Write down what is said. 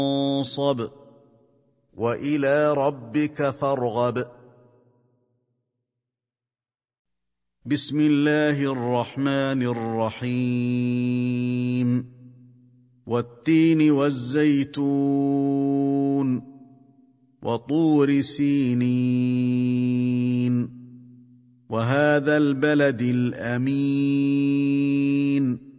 فانصب وإلى ربك فارغب. بسم الله الرحمن الرحيم. والتين والزيتون وطور سينين وهذا البلد الأمين